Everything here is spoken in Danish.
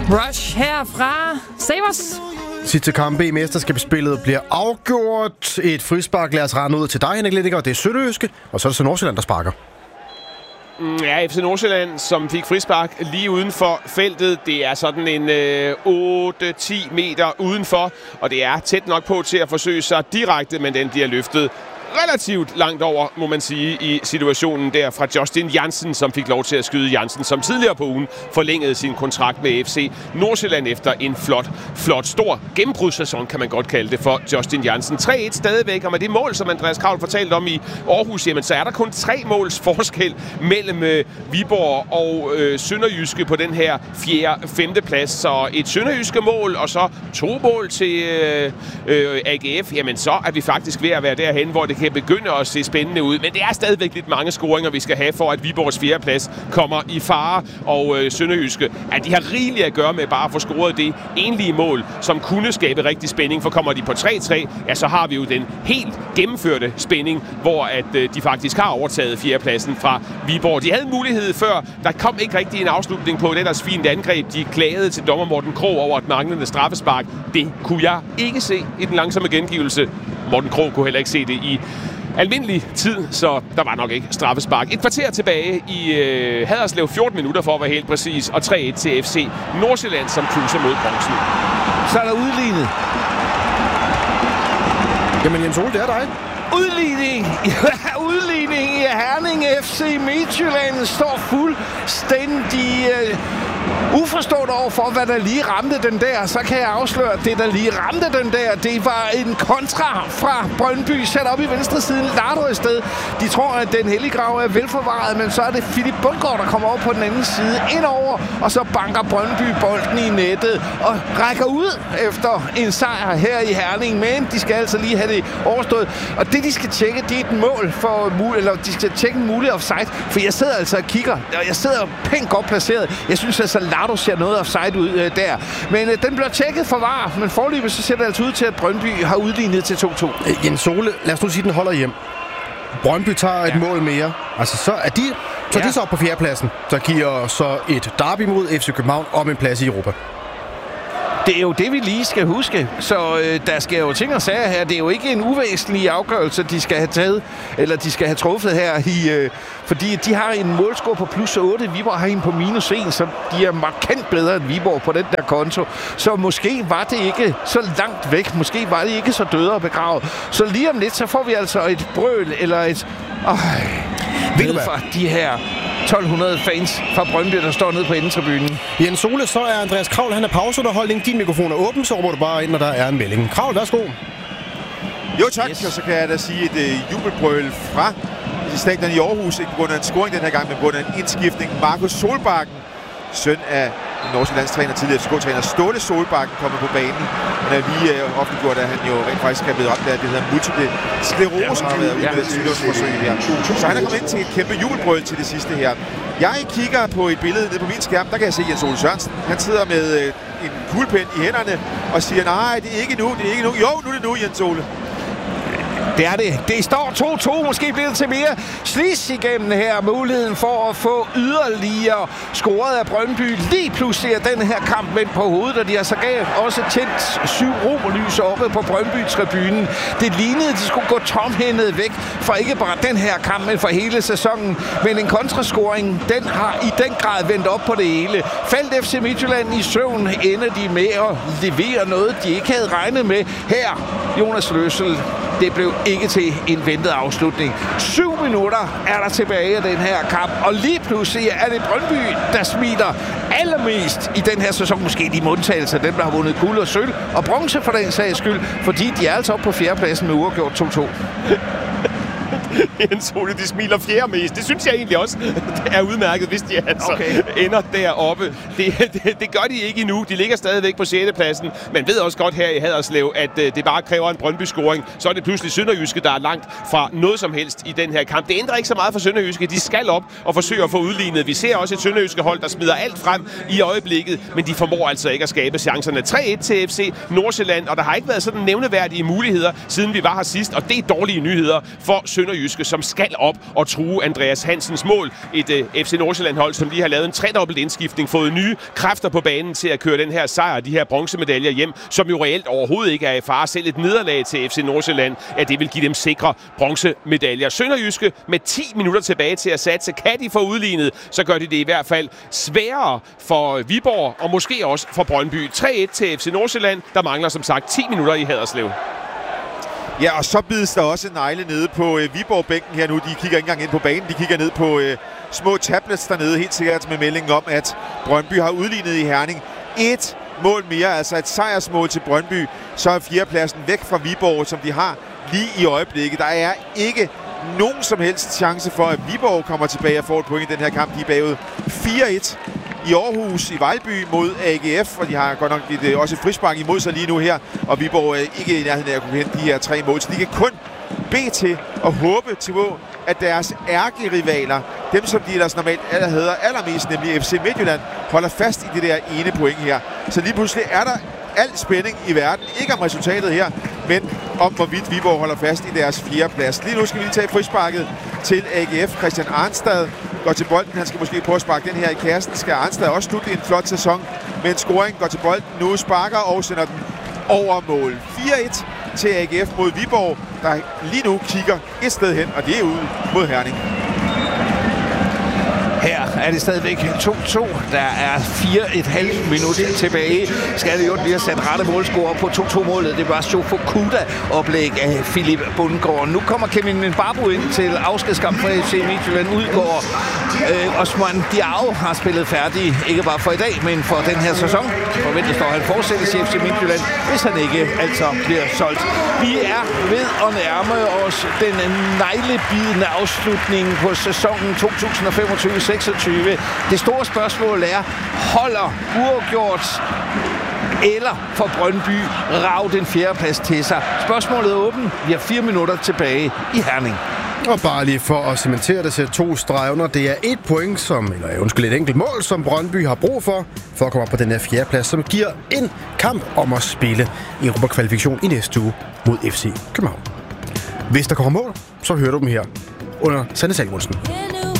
Rush her fra Savers. Sidste kampe i mesterskabsspillet bliver afgjort. Et frispark lader os rende ud til dig, Henrik Lindinger. Det er Sønderjyske, og så er det så Nordsjælland, der sparker. Ja, FC Nordsjælland, som fik frispark lige uden for feltet. Det er sådan en 8-10 meter udenfor, og det er tæt nok på til at forsøge sig direkte, men den bliver løftet relativt langt over, må man sige, i situationen der fra Justin Jansen, som fik lov til at skyde. Jansen, som tidligere på ugen forlængede sin kontrakt med FC Nordsjælland efter en flot, stor gennembrudssæson, kan man godt kalde det, for Justin Jansen. 3-1 stadigvæk, og med det mål, som Andreas Kraul fortalte om i Aarhus, jamen, så er der kun 3 måls forskel mellem Viborg og Sønderjyske på den her 4. 5. plads. Så et Sønderjyske mål, og så 2 mål til AGF, jamen så er vi faktisk ved at være derhen, hvor det kan begynde at se spændende ud. Men det er stadigvæk lidt mange scoringer, vi skal have, for at Viborgs 4. plads kommer i fare. Og Sønderjyske, at de har rigeligt at gøre med bare at få scoret det enlige mål, som kunne skabe rigtig spænding. For kommer de på 3-3, ja, så har vi jo den helt gennemførte spænding, hvor at de faktisk har overtaget 4. pladsen fra Viborg. De havde mulighed før. Der kom ikke rigtig en afslutning på det ellers fint angreb. De klagede til dommer Morten Krog over et manglende straffespark. Det kunne jeg ikke se i den langsomme gengivelse. Morten Krog kunne heller ikke se det i almindelig tid, så der var nok ikke straffespark. Et kvarter tilbage i Haderslev, 14 minutter for at være helt præcis, og 3-1 til FC Nordsjælland, som cruiser mod bronzen. Så er der udlignet. Jamen Jens Ole, det er dig. Udligning! Udligning i Herning. FC Midtjylland står fuldstændig uforstående overfor, hvad der lige ramte den der. Så kan jeg afsløre, at det, der lige ramte den der, det var en kontra fra Brøndby, sat op i venstre siden, Lardo i sted. De tror, at den helliggrav er velforvaret, men så er det Philip Bundgaard, der kommer over på den anden side, indover, og så banker Brøndby bolden i nettet og rækker ud efter en sejr her i Herning. Men de skal altså lige have det overstået. Og det, de skal tjekke, det er et mål for eller de skal tjekke en mulig offside, for jeg sidder altså og kigger, og jeg sidder pænt godt placeret. Jeg synes altså, Lardo ser noget offside ud der. Men den bliver tjekket for VAR, men forløbet så ser det altså ud til, at Brøndby har udlignet til 2-2. Jens Ole, lad os nu sige, den holder hjem. Brøndby tager et mål mere. Altså, så er de så op på 4. pladsen, der giver så et derby mod FC København om en plads i Europa. Det er jo det, vi lige skal huske. Så der skal jo ting og sager her. Det er jo ikke en uvæsentlig afgørelse, de skal have taget, eller de skal have truffet her i... fordi de har en målscore på +8. Viborg har en på -1, så de er markant bedre end Viborg på den der konto. Så måske var det ikke så langt væk. Måske var det ikke så døde og begravet. Så lige om lidt, så får vi altså et brøl, eller et... ved for de her 1200 fans fra Brøndby, der står nede på endetribunen. Jens Ole, så er Andreas Kraul, han er pauseunderholdning. Din mikrofon er åben, så råber du bare ind, når der er en melding. Kraul, værsgo. Jo tak, yes. Og så kan jeg da sige et jubelbrøl fra stadion i Aarhus. Ikke på grund af en scoring den her gang, men på grund af en indskiftning. Markus Solbakken, søn af den norske landstræner, tidligere FCK-træner Ståle Solbakken, kommer på banen. Han er lige offentliggjort, at han jo rent faktisk er blevet ramt af det hedder multiple sklerose, har været ude med sygdomsforsøg her. Så han er kommet ind til et kæmpe jubelbrøl til det sidste her. Jeg kigger på et billede nede på min skærm, der kan jeg se Jens Ole Sørensen. Han sidder med en kuglepen i hænderne og siger, nej, det er ikke nu, det er ikke nu. Jo, nu er det nu, Jens Ole. Det er det. Det står 2-2. Måske bliver det til mere slis igennem her. Muligheden for at få yderligere scoret af Brøndby. Lige pludselig er den her kamp vendt på hovedet, og de har så også tændt 7 romerlys oppe på Brøndby-tribunen. Det lignede, at de skulle gå tomhændet væk for ikke bare den her kamp, men for hele sæsonen. Men en kontrascoring, den har i den grad vendt op på det hele. Faldt FC Midtjylland i søvn, ender de med at levere noget, de ikke havde regnet med. Her, Jonas Løssel. Det blev ikke til en ventet afslutning. 7 minutter er der tilbage af den her kamp, og lige pludselig er det Brøndby, der smiler allermest i den her sæson. Måske de undtagelser, dem der har vundet guld og sølv og bronze for den sags skyld, fordi de er altså oppe på 4. pladsen med uafgjort 2-2. Jens Ole, de smiler fjerde mest. Det synes jeg egentlig også er udmærket, hvis de altså ender deroppe. Det gør de ikke endnu. De ligger stadigvæk på 6. pladsen, men ved også godt her i Haderslev, at det bare kræver en Brøndby-scoring. Så er det pludselig Sønderjyske, der er langt fra noget som helst i den her kamp. Det ændrer ikke så meget for Sønderjyske. De skal op og forsøge at få udlignet. Vi ser også et Sønderjyske hold, der smider alt frem i øjeblikket, men de formår altså ikke at skabe chancerne. 3-1 til FC Nordsjælland, og der har ikke været sådan nævneværdige muligheder, siden vi var her sidst, og det er dårlige nyheder for Sønderjyske, som skal op og true Andreas Hansens mål. Et FC Nordsjælland-hold, som lige har lavet en tredobbelt indskiftning, fået nye kræfter på banen til at køre den her sejr, de her bronzemedaljer hjem, som jo reelt overhovedet ikke er i fare. Selv et nederlag til FC Nordsjælland, at det vil give dem sikre bronzemedaljer. Sønderjyske med 10 minutter tilbage til at satse. Kan de få udlignet, så gør de det i hvert fald sværere for Viborg og måske også for Brøndby. 3-1 til FC Nordsjælland. Der mangler som sagt 10 minutter i Haderslev. Ja, og så bides der også negle nede på Viborg-bænken her nu. De kigger ikke engang ind på banen. De kigger ned på små tablets dernede, helt sikkert med meldingen om, at Brøndby har udlignet i Herning. 1 mål mere, altså et sejrsmål til Brøndby. Så er fjerdepladsen væk fra Viborg, som de har lige i øjeblikket. Der er ikke nogen som helst chance for, at Viborg kommer tilbage og får et point i den her kamp. De er bagud 4-1 i Aarhus, i Vejlby mod AGF, og de har godt nok også et frispark imod sig lige nu her, og Viborg er ikke i nærheden af at kunne hente de her 3 mål, så de kan kun bede til og håbe til, at deres ærkerivaler, dem som de ellers normalt hedder allermest, nemlig FC Midtjylland, holder fast i det der ene point her. Så lige pludselig er der al spænding i verden, ikke om resultatet her, men om hvorvidt Viborg holder fast i deres 4. plads. Lige nu skal vi lige tage frisparket til AGF. Christian Arnstad går til bolden. Han skal måske prøve at sparke den her i kassen. Skal Arnstad også slutte en flot sæson med en scoring. Går til bolden nu, sparker og sender den over mål. 4-1 til AGF mod Viborg, der lige nu kigger et sted hen, og det er ude mod Herning. Her er det stadigvæk 2-2. Der er 4,5 minutter tilbage. Skal det jo lige have sat rette målscorer på 2-2-målet. Det var Shofokuda-oplæg af Philip Bundgaard. Nu kommer Kevin Mbabu ind til afskedskamp for FC Midtjylland. Udgår Osman Diao har spillet færdig, ikke bare for i dag, men for den her sæson. Forventes dog, at han fortsættes i FC Midtjylland, hvis han ikke altså bliver solgt. Vi er ved at nærme os den neglebidende afslutning på sæsonen 2025-26. Det store spørgsmål er, holder uafgjort eller får Brøndby rav den 4. plads til sig? Spørgsmålet er åbent. Vi har 4 minutter tilbage i Herning. Og bare lige for at cementere det til 2 streger under, det er 1 point, et enkelt mål, som Brøndby har brug for at komme op på den her 4. plads, som giver en kamp om at spille Europa-kvalifikation i næste uge mod FC København. Hvis der kommer mål, så hører du dem her under Sande Salmonsen.